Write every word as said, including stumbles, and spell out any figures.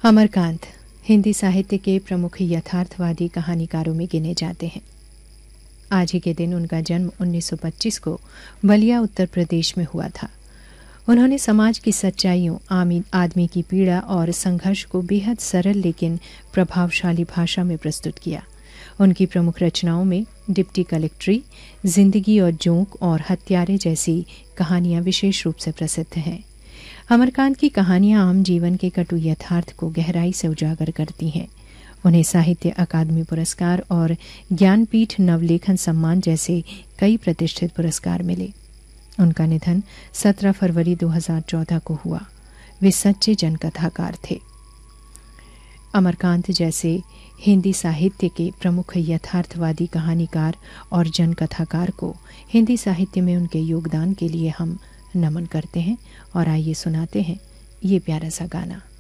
अमरकांत हिंदी साहित्य के प्रमुख यथार्थवादी कहानीकारों में गिने जाते हैं। आज ही के दिन उनका जन्म उन्नीस सौ पच्चीस को बलिया उत्तर प्रदेश में हुआ था। उन्होंने समाज की सच्चाइयों, आम आदमी की पीड़ा और संघर्ष को बेहद सरल लेकिन प्रभावशाली भाषा में प्रस्तुत किया। उनकी प्रमुख रचनाओं में डिप्टी कलेक्ट्री, जिंदगी और जोंक और हत्यारे जैसी कहानियां विशेष रूप से प्रसिद्ध हैं। अमरकांत की कहानियां आम जीवन के कटु यथार्थ को गहराई से उजागर करती हैं। उन्हें साहित्य अकादमी पुरस्कार और ज्ञानपीठ नवलेखन सम्मान जैसे कई प्रतिष्ठित पुरस्कार मिले। उनका निधन सत्रह फरवरी दो हज़ार चौदह को हुआ। वे सच्चे जनकथाकार थे। अमरकांत जैसे हिंदी साहित्य के प्रमुख यथार्थवादी कहानीकार और जनकथाकार को हिंदी साहित्य में उनके योगदान के लिए हम नमन करते हैं और आइए सुनाते हैं ये प्यारा सा गाना।